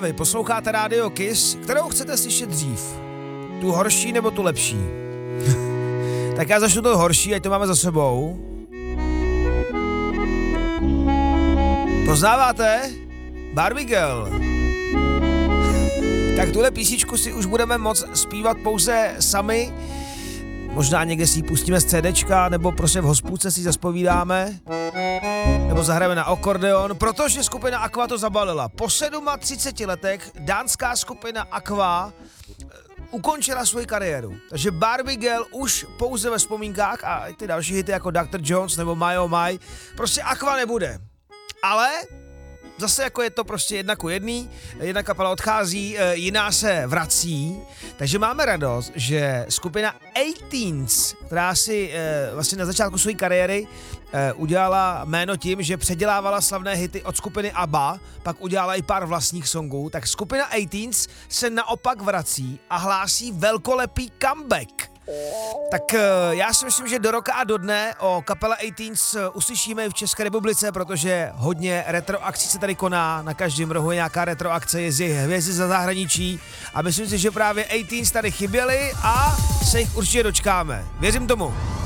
Vy posloucháte Radio Kiss, kterou chcete slyšet dřív? Tu horší nebo tu lepší? Tak já začnu to horší, ať to máme za sebou. Poznáváte? Barbie Girl. Tak tuhle písničku si už budeme moc zpívat pouze sami. Možná někde si ji pustíme z CDčka, nebo prostě v hospůdce si zaspovídáme. Nebo zahrajeme na akordeon, protože skupina Aqua to zabalila. Po 37 letech dánská skupina Aqua ukončila svoji kariéru. Takže Barbie Girl už pouze ve vzpomínkách a ty další hity jako Dr. Jones nebo My Oh My, prostě Aqua nebude. Ale zase jako je to prostě 1:1, jedna kapela odchází, jiná se vrací, takže máme radost, že skupina 18, která si vlastně na začátku své kariéry udělala jméno tím, že předělávala slavné hity od skupiny ABBA, pak udělala i pár vlastních songů, tak skupina 18 se naopak vrací a hlásí velkolepý comeback. Tak já si myslím, že do roka a do dne o kapele 18 uslyšíme i v České republice, protože hodně retroakcí se tady koná, na každém rohu je nějaká retroakce, jezdí hvězdy za zahraničí a myslím si, že právě 18 tady chyběli a se jich určitě dočkáme. Věřím tomu.